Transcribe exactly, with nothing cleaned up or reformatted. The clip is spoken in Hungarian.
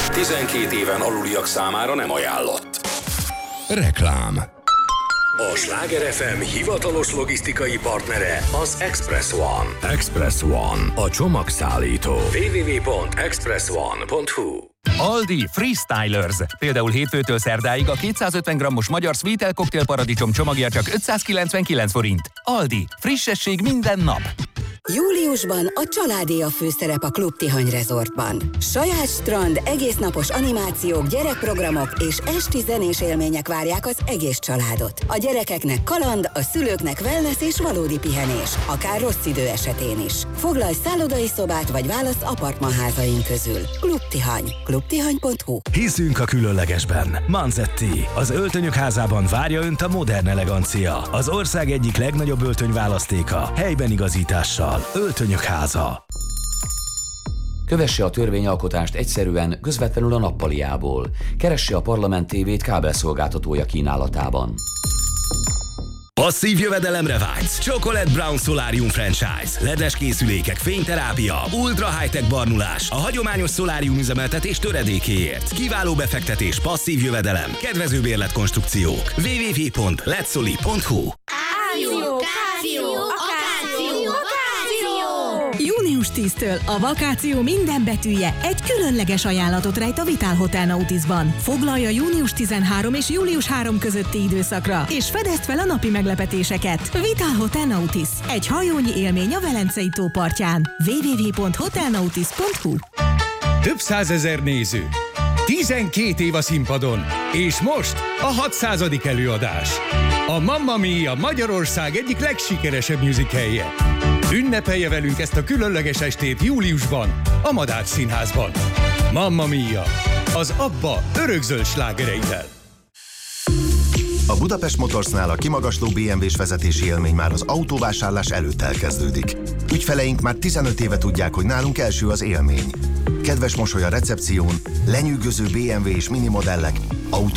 tizenkét éven aluliak számára nem ajánlott. Reklám. A Sláger ef em hivatalos logisztikai partnere az Express One. Express One, a csomagszállító. double-u double-u double-u pont express one pont hu. Aldi Freestylers. Például hétfőtől szerdáig a kétszázötven grammos magyar Sweetel Cocktail paradicsom csomagja csak ötszázkilencvenkilenc forint. Aldi. Frissesség minden nap. Júliusban a családé a főszerep a Klub Tihany Resortban. Saját strand, egésznapos animációk, gyerekprogramok és esti zenés élmények várják az egész családot. A gyerekeknek kaland, a szülőknek wellness és valódi pihenés, akár rossz idő esetén is. Foglalj szállodai szobát vagy válasz apartmanházaink közül. Klub Tihany. klub tihany pont hu. Hiszünk a különlegesben. Manzetti, az öltönyök házában várja Önt a modern elegancia. Az ország egyik legnagyobb öltönyválasztéka, helyben igazítással. Öltönyök háza. Kövesse a törvényalkotást egyszerűen, közvetlenül a nappaliából. Keresse a Parlament tévét kábelszolgáltatója kínálatában. Passzív jövedelemre vágysz? Chocolate Brown Solarium Franchise. Ledes készülékek, fényterápia, ultra high-tech barnulás. A hagyományos szolárium üzemeltetés töredékéért. Kiváló befektetés, passzív jövedelem, kedvező bérletkonstrukciók. double-u double-u double-u pont letsoli pont hu. Áció, káció, akáció, akáció! június tízedikétől a vakáció minden betűje egy különleges ajánlatot rejt a Vitál Hotel Nautisban. Foglalja június tizenharmadika és július harmadika közötti időszakra, és fedezd fel a napi meglepetéseket. Vitál Hotel Nautis. Egy hajónyi élmény a Velencei tó partján. double-u double-u double-u pont hotelnautis pont hu. Több százezer néző, tizenkét év a színpadon, és most a hatszázadik előadás. A Mamma Mia Magyarország egyik legsikeresebb musicalje. Ünnepelje velünk ezt a különleges estét júliusban, a Madách Színházban. Mamma Mia, az ABBA örökzöld slágereivel. A Budapest Motorsnál a kimagasló bé em vé-s vezetési élmény már az autóvásárlás előtt elkezdődik. Ügyfeleink már tizenöt éve tudják, hogy nálunk első az élmény. Kedves mosoly a recepción, lenyűgöző bé em vé és mini modellek, autó